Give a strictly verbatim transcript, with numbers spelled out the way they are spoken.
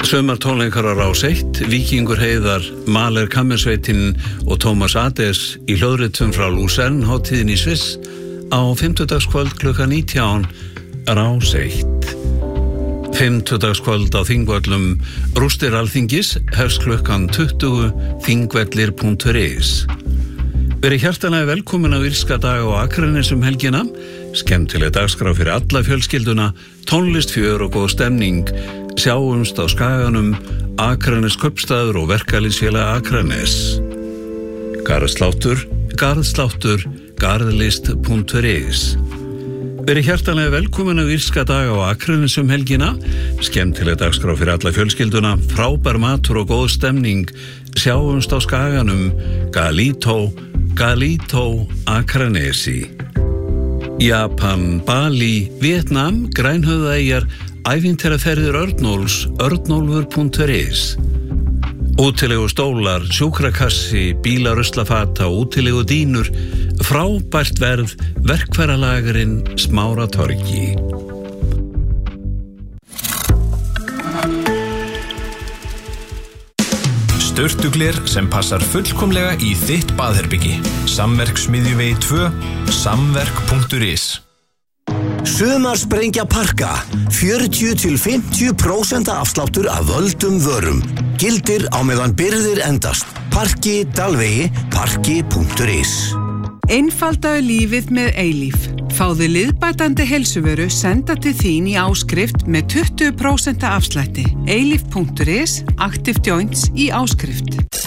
Sumartónleikar á Rás eitt, Víkingur Heiðar, Mahler Kammersveitin og Tómas Ades í hljóðritum frá Luzern hátíðin í Sviss á fimmtudagskvöld klukkan nítján, Rás eitt. Fimmtudagskvöld á Þingvöllum Rústir Alþingis hefst klukkan tuttugu, þingvellir punktur is. Verið hjartanlega velkomin á írska daga á Akranes um helgina, skemmtileg dagskrá fyrir alla fjölskylduna, tónlist, fjör og góð stemning. Sjáumst á Skaganum, Akranes kaupstaður og verkalýðsfélag Akranes. Garðsláttur, garðsláttur, garðlist punktur is. Verið hjartanlega velkomin á írska daga á Akranes um helgina, skemmtileg dagskrá fyrir alla fjölskylduna, frábær matur og góð stemning. Sjáumst á Skaganum, Galito, Galito Akranesi. Japan, Bali, Vietnam, Grænhöfðaeyjar, ævintýraferðir Örnólfs, örnólfur punktur is. Útilegu stólar, sjúkrakassi, bílaruslafata, útilegu dýnur, frábært verð, verkfæralagurinn Smáratorgi. Sturtugler sem passar fullkomlega í þitt baðherbyggi. Samverk Smiðjuvegi tvö, samverk punktur is. Sumarsprengja Parka, fjörutíu til fimmtíu prósent afsláttur af völdum vörum. Gildir á meðan birgðir endast. Parki, Dalvegi, parki punktur is. Einfaldaðu lífið með Eilíf. Fáðu liðbætandi heilsuvöru senda til þín í áskrift með tuttugu prósent afslætti. Eilíf punktur is, Active Joints í áskrift.